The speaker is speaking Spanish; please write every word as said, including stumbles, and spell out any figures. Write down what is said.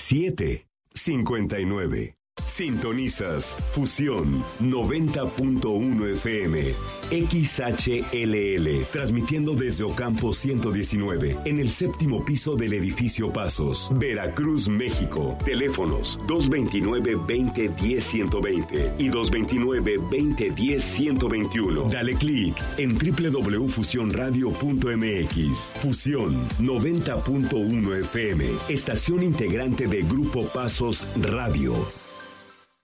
siete cincuenta y nueve. Sintonizas Fusión noventa punto uno F M, X H L L, transmitiendo desde Ocampo ciento diecinueve, en el séptimo piso del edificio Pasos, Veracruz, México. Teléfonos dos veintinueve, veinte, diez, ciento veinte y dos veintinueve, veinte, diez, ciento veintiuno. Dale clic en doble u doble u doble u punto fusión radio punto m x. Fusión noventa punto uno F M, estación integrante de Grupo Pasos Radio.